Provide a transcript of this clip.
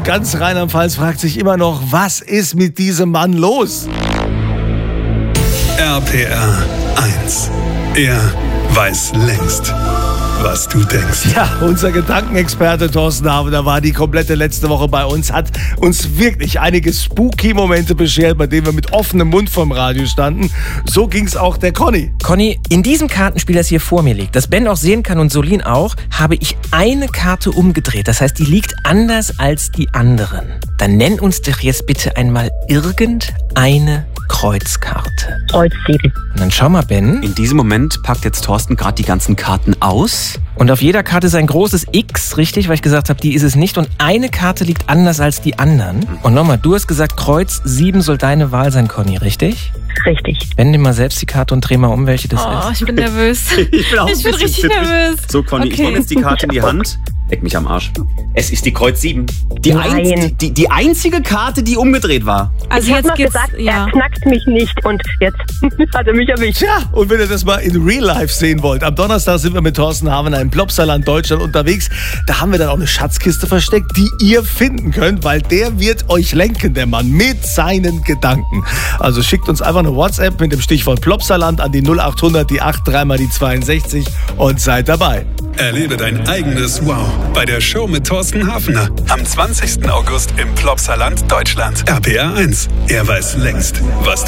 ganz Rheinland-Pfalz fragt sich immer noch, was ist mit diesem Mann los? RPR 1. Er weiß längst, was du denkst. Ja, unser Gedankenexperte Thorsten Havener war die komplette letzte Woche bei uns, hat uns wirklich einige spooky-Momente beschert, bei denen wir mit offenem Mund vorm Radio standen. So ging's auch der Conny. Conny, in diesem Kartenspiel, das hier vor mir liegt, das Ben auch sehen kann und Solin auch, habe ich eine Karte umgedreht. Das heißt, die liegt anders als die anderen. Dann nenn uns doch jetzt bitte einmal irgendeine Kreuzkarte. Kreuz 7. Und dann schau mal, Ben. In diesem Moment packt jetzt Thorsten gerade die ganzen Karten aus. Und auf jeder Karte ist ein großes X, richtig? Weil ich gesagt habe, die ist es nicht. Und eine Karte liegt anders als die anderen. Und nochmal, du hast gesagt, Kreuz 7 soll deine Wahl sein, Conny, richtig? Richtig. Wende mal selbst die Karte und dreh mal um, welche das ist. Ich bin nervös. Ich bin richtig nervös. So, Conny, ich nehme jetzt die Karte in die Hand. Leck mich am Arsch. Es ist die Kreuz 7. Nein. Die einzige Karte, die umgedreht war. Also Ich habe jetzt mal geht's, gesagt, ja. er knackt mich nicht und jetzt hat er mich erwischt. Tja, und wenn ihr das mal in Real Life sehen wollt, am Donnerstag sind wir mit Thorsten Havener im Plopsaland Deutschland unterwegs. Da haben wir dann auch eine Schatzkiste versteckt, die ihr finden könnt, weil der wird euch lenken, der Mann, mit seinen Gedanken. Also schickt uns einfach eine WhatsApp mit dem Stichwort Plopsaland an die 0800, die 8, 3 mal die 62 und seid dabei. Erlebe dein eigenes Wow bei der Show mit Thorsten Havener am 20. August im Plopsaland Deutschland. RPR 1. Er weiß längst, was du